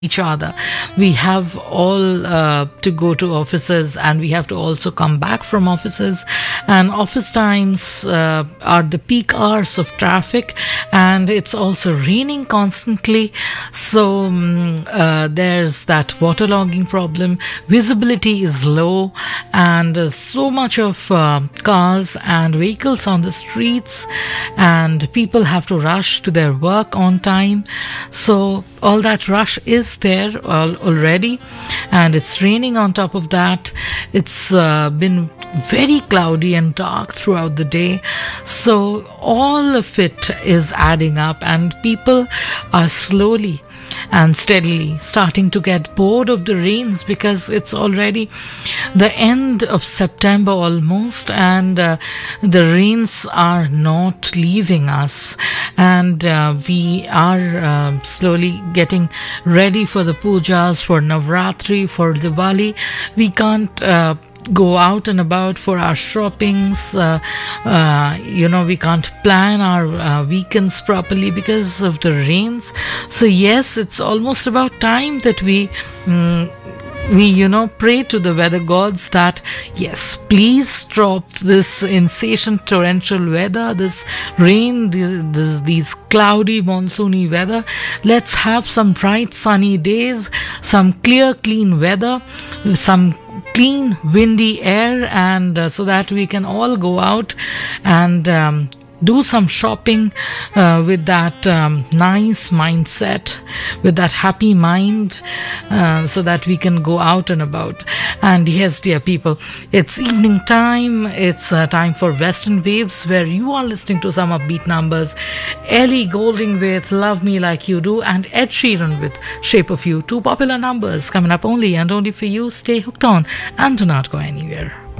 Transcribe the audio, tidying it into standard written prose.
each other. We have all to go to offices, and we have to also come back from offices. And office times are the peak hours of traffic, and it's also raining constantly. So there's that waterlogging problem. Visibility is low, and so much of cars and vehicles on the streets, and people have to rush to their work on time. So all that rush is there already, and it's raining on top of that. It's been very cloudy and dark throughout the day, so all of it is adding up, and people are slowly and steadily starting to get bored of the rains, because it's already the end of September almost, and the rains are not leaving us, and we are slowly getting ready for the pujas, for Navratri, for Diwali. We can't go out and about for our shoppings. We can't plan our weekends properly because of the rains. So yes, it's almost about time that we pray to the weather gods that yes, please stop this insatiate torrential weather, this rain, these cloudy monsoony weather. Let's have some bright sunny days, some clear clean weather, some clean windy air, and so that we can all go out and do some shopping with that nice mindset, with that happy mind, so that we can go out and about. And yes, dear people, it's evening time. It's time for Western Waves, where you are listening to some upbeat numbers. Ellie Goulding with Love Me Like You Do, and Ed Sheeran with Shape of You. Two popular numbers coming up only and only for you. Stay hooked on and do not go anywhere.